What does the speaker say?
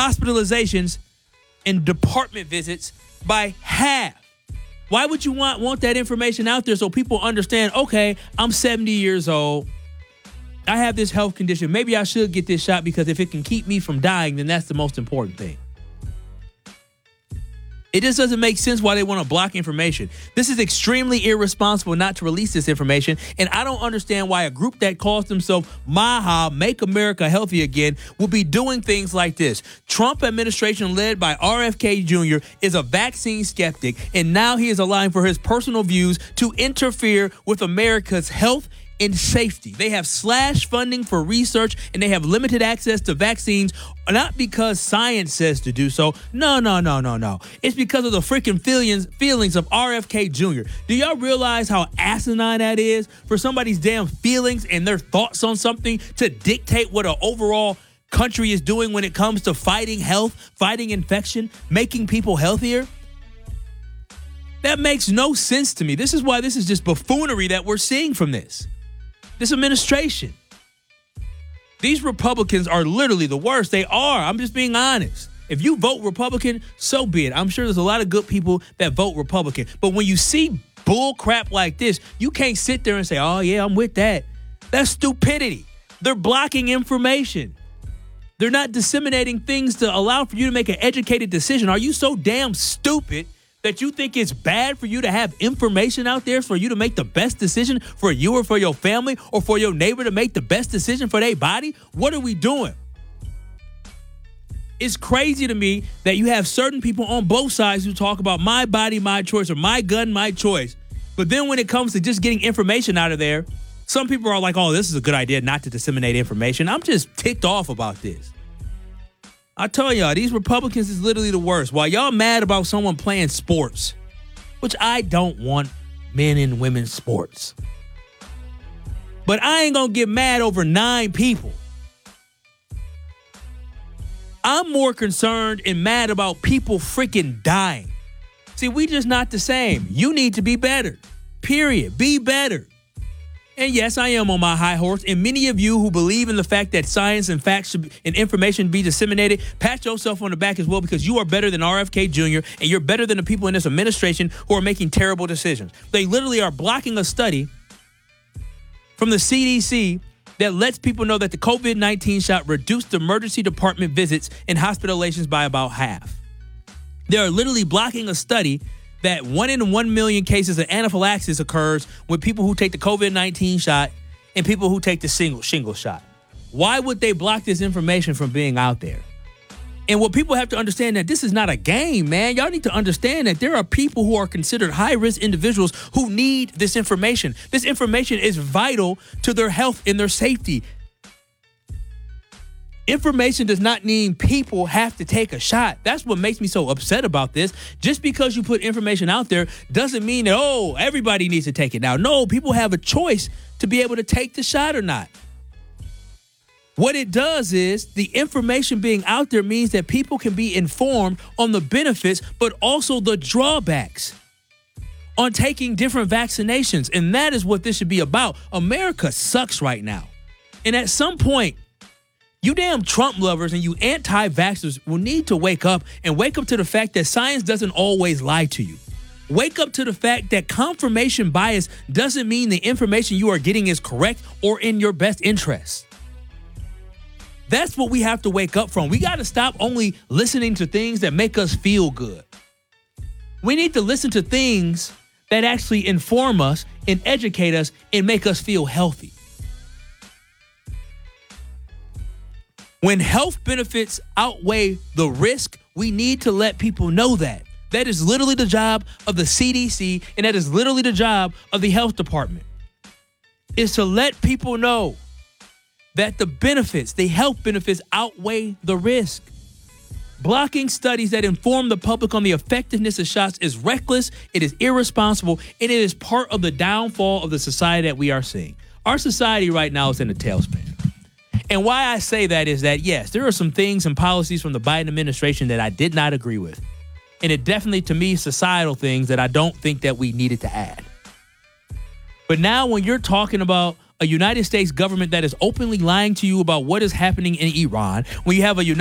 hospitalizations and department visits by half. Why would you want that information out there so people understand, okay, I'm 70 years old. I have this health condition. Maybe I should get this shot because if it can keep me from dying, then that's the most important thing. It just doesn't make sense why they want to block information. This is extremely irresponsible not to release this information, and I don't understand why a group that calls themselves MAHA, Make America Healthy Again, will be doing things like this. Trump administration led by RFK Jr. is a vaccine skeptic, and now he is allowing for his personal views to interfere with America's health and safety. They have slashed funding for research and they have limited access to vaccines, not because science says to do so. No. It's because of the freaking feelings of RFK Jr. Do y'all realize how asinine that is for somebody's damn feelings and their thoughts on something to dictate what an overall country is doing when it comes to fighting health, fighting infection, making people healthier? That makes no sense to me. This is why this is just buffoonery that we're seeing from this administration. These Republicans are literally the worst. They are. I'm just being honest. If you vote Republican, so be it. I'm sure there's a lot of good people that vote Republican. But when you see bull crap like this, you can't sit there and say, oh, yeah, I'm with that. That's stupidity. They're blocking information. They're not disseminating things to allow for you to make an educated decision. Are you so damn stupid that you think it's bad for you to have information out there for you to make the best decision for you or for your family or for your neighbor to make the best decision for their body? What are we doing? It's crazy to me that you have certain people on both sides who talk about my body, my choice, or my gun, my choice. But then when it comes to just getting information out of there, some people are like, oh, this is a good idea not to disseminate information. I'm just ticked off about this. I tell y'all, these Republicans is literally the worst. While y'all mad about someone playing sports, which I don't want men and women's sports. But I ain't gonna get mad over 9 people. I'm more concerned and mad about people freaking dying. See, we just not the same. You need to be better. Period. Be better. And yes, I am on my high horse. And many of you who believe in the fact that science and facts and information be disseminated, pat yourself on the back as well, because you are better than RFK Jr. and you're better than the people in this administration who are making terrible decisions. They literally are blocking a study from the CDC that lets people know that the COVID-19 shot reduced emergency department visits and hospitalizations by about half. They are literally blocking a study that 1 in 1 million cases of anaphylaxis occurs with people who take the COVID-19 shot and people who take the shingle shot. Why would they block this information from being out there? And what people have to understand that this is not a game, man. Y'all need to understand that there are people who are considered high-risk individuals who need this information. This information is vital to their health and their safety. Information does not mean people have to take a shot. That's what makes me so upset about this. Just because you put information out there doesn't mean that, oh, everybody needs to take it now. No, people have a choice to be able to take the shot or not. What it does is the information being out there means that people can be informed on the benefits, but also the drawbacks on taking different vaccinations. And that is what this should be about. America sucks right now. And at some point, you damn Trump lovers and you anti-vaxxers will need to wake up and wake up to the fact that science doesn't always lie to you. Wake up to the fact that confirmation bias doesn't mean the information you are getting is correct or in your best interest. That's what we have to wake up from. We got to stop only listening to things that make us feel good. We need to listen to things that actually inform us and educate us and make us feel healthy. When health benefits outweigh the risk, we need to let people know that. That is literally the job of the CDC, and that is literally the job of the health department, is to let people know that the benefits, the health benefits, outweigh the risk. Blocking studies that inform the public on the effectiveness of shots is reckless, it is irresponsible, and it is part of the downfall of the society that we are seeing. Our society right now is in a tailspin. And why I say that is that, yes, there are some things and policies from the Biden administration that I did not agree with. And it definitely, to me, societal things that I don't think that we needed to add. But now when you're talking about a United States government that is openly lying to you about what is happening in Iran, when you have a United